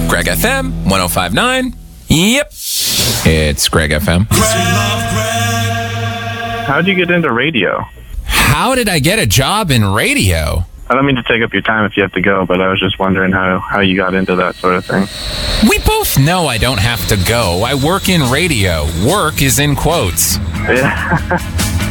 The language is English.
Greg FM 105.9. Yep. It's Greg FM. How'd you get into radio? How did I get a job in radio? I don't mean to take up your time if you have to go, but I was just wondering how you got into that sort of thing. We both know I don't have to go. I work in radio. Work is in quotes. Yeah.